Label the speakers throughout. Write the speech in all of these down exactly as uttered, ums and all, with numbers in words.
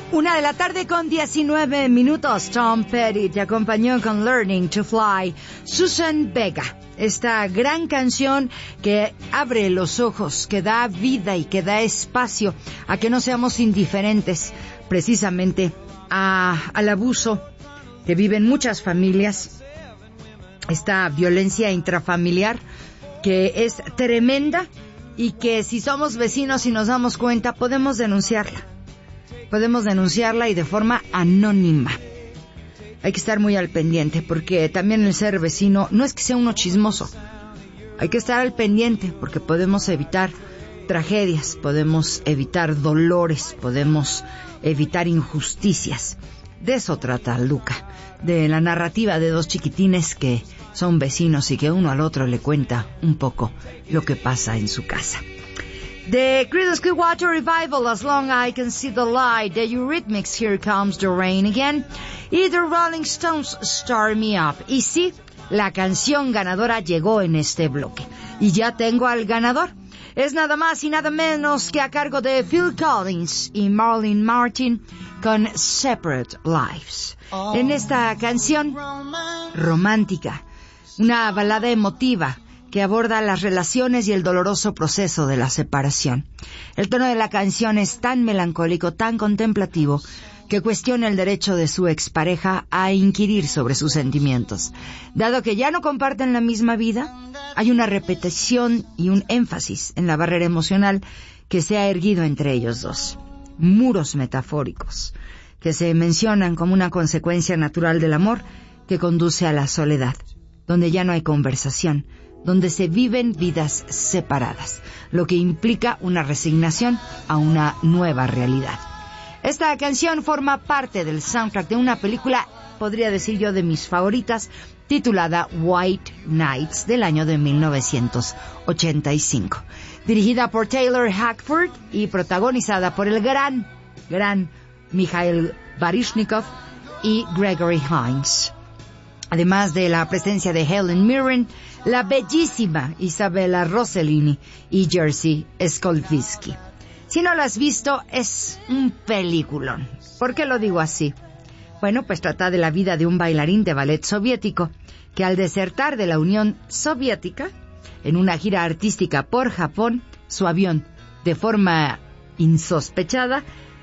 Speaker 1: Una de la tarde con diecinueve minutos. Tom Petty te acompañó con Learning to Fly. Susan Vega, esta gran canción que abre los ojos, que da vida y que da espacio a que no seamos indiferentes precisamente a, al abuso que viven muchas familias, esta violencia intrafamiliar que es tremenda y que si somos vecinos y nos damos cuenta podemos denunciarla. Podemos denunciarla y de forma anónima. Hay que estar muy al pendiente porque también el ser vecino no es que sea uno chismoso. Hay que estar al pendiente porque podemos evitar tragedias, podemos evitar dolores, podemos evitar injusticias. De eso trata Luca, de la narrativa de dos chiquitines que son vecinos y que uno al otro le cuenta un poco lo que pasa en su casa. The Creedence Clearwater Revival, As Long I Can See the Light, The Eurythmics, Here Comes the Rain Again, y The Rolling Stones, Start Me Up. Y sí, la canción ganadora llegó en este bloque. Y ya tengo al ganador. Es nada más y nada menos que a cargo de Phil Collins y Marilyn Martin con Separate Lives. Oh. En esta canción romántica, una balada emotiva que aborda las relaciones y el doloroso proceso de la separación. El tono de la canción es tan melancólico, tan contemplativo, que cuestiona el derecho de su expareja a inquirir sobre sus sentimientos. Dado que ya no comparten la misma vida, hay una repetición y un énfasis en la barrera emocional que se ha erguido entre ellos dos. Muros metafóricos que se mencionan como una consecuencia natural del amor que conduce a la soledad, donde ya no hay conversación, donde se viven vidas separadas, lo que implica una resignación a una nueva realidad. Esta canción forma parte del soundtrack de una película, podría decir yo, de mis favoritas, titulada White Nights, del año de mil novecientos ochenta y cinco. Dirigida por Taylor Hackford y protagonizada por el gran, gran Mikhail Baryshnikov y Gregory Hines. Además de la presencia de Helen Mirren, la bellísima Isabella Rossellini y Jerzy Skolvitsky. Si no lo has visto, es un peliculón. ¿Por qué lo digo así? Bueno, pues trata de la vida de un bailarín de ballet soviético que al desertar de la Unión Soviética, en una gira artística por Japón, su avión, de forma insospechada,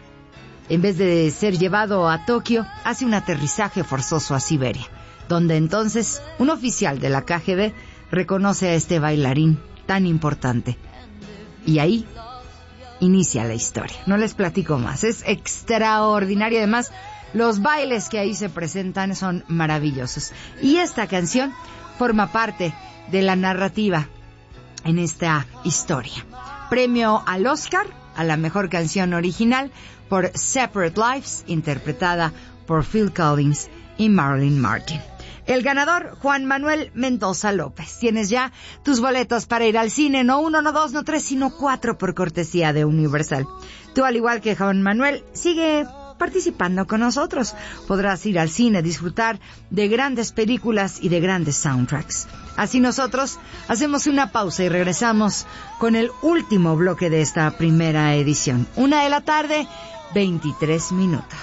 Speaker 1: en vez de ser llevado a Tokio, hace un aterrizaje forzoso a Siberia, donde entonces un oficial de la K G B reconoce a este bailarín tan importante. Y ahí inicia la historia. No les platico más. Es extraordinario. Además, los bailes que ahí se presentan son maravillosos. Y esta canción forma parte de la narrativa en esta historia. Premio al Oscar a la mejor canción original por Separate Lives, interpretada por Phil Collins y Marilyn Martin. El ganador, Juan Manuel Mendoza López. Tienes ya tus boletos para ir al cine, no uno, no dos, no tres, sino cuatro por cortesía de Universal. Tú, al igual que Juan Manuel, sigue participando con nosotros. Podrás ir al cine, disfrutar de grandes películas y de grandes soundtracks. Así nosotros hacemos una pausa y regresamos con el último bloque de esta primera edición. Una de la tarde, veintitrés minutos.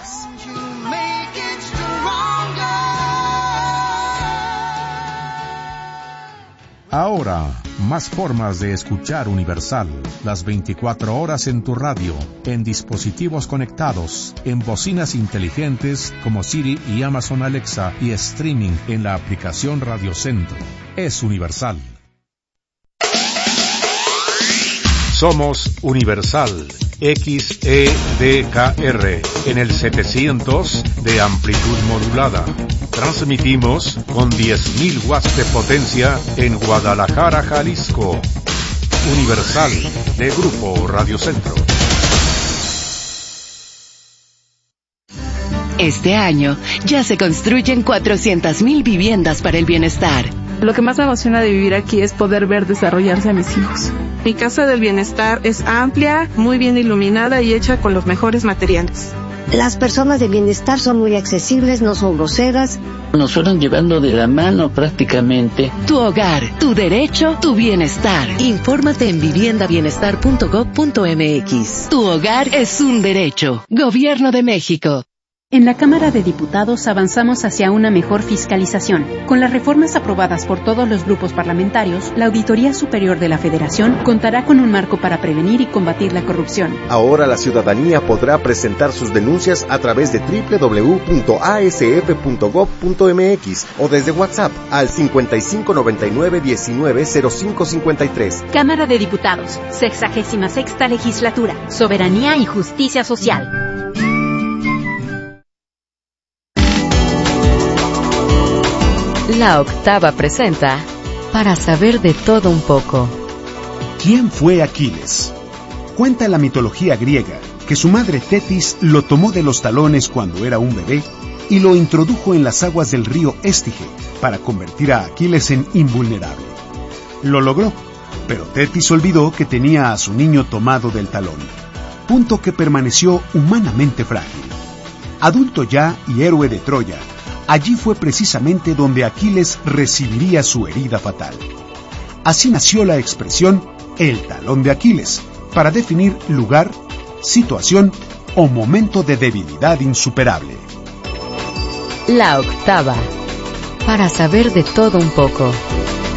Speaker 2: Ahora, más formas de escuchar Universal. Las veinticuatro horas en tu radio, en dispositivos conectados, en bocinas inteligentes como Siri y Amazon Alexa y streaming en la aplicación Radio Centro. Es Universal. Somos Universal. X E D K R en el setecientos de amplitud modulada. Transmitimos con diez mil watts de potencia en Guadalajara, Jalisco. Universal, de Grupo Radio Centro.
Speaker 3: Este año ya se construyen cuatrocientas mil viviendas para el bienestar.
Speaker 4: Lo que más me emociona de vivir aquí es poder ver desarrollarse a mis hijos. Mi casa del bienestar es amplia, muy bien iluminada y hecha con los mejores materiales.
Speaker 5: Las personas de bienestar son muy accesibles, no son groseras.
Speaker 6: Nos fueron llevando de la mano prácticamente.
Speaker 3: Tu hogar, tu derecho, tu bienestar. Infórmate en vivienda bienestar punto gob punto eme equis. Tu hogar es un derecho. Gobierno de México.
Speaker 7: En la Cámara de Diputados avanzamos hacia una mejor fiscalización. Con las reformas aprobadas por todos los grupos parlamentarios, la Auditoría Superior de la Federación contará con un marco para prevenir y combatir la corrupción.
Speaker 8: Ahora la ciudadanía podrá presentar sus denuncias a través de doble u doble u doble u punto a ese efe punto gob punto eme equis o desde WhatsApp al cincuenta y cinco noventa y nueve diecinueve cero cinco cincuenta y tres.
Speaker 9: Cámara de Diputados, sexagésima sexta legislatura, soberanía y justicia social.
Speaker 3: La Octava presenta Para saber de todo un poco.
Speaker 10: ¿Quién fue Aquiles? Cuenta la mitología griega que su madre Tetis lo tomó de los talones cuando era un bebé y lo introdujo en las aguas del río Estige para convertir a Aquiles en invulnerable. Lo logró, pero Tetis olvidó que tenía a su niño tomado del talón, punto que permaneció humanamente frágil. Adulto ya y héroe de Troya, allí fue precisamente donde Aquiles recibiría su herida fatal. Así nació la expresión el talón de Aquiles, para definir lugar, situación o momento de debilidad insuperable.
Speaker 3: La Octava, para saber de todo un poco.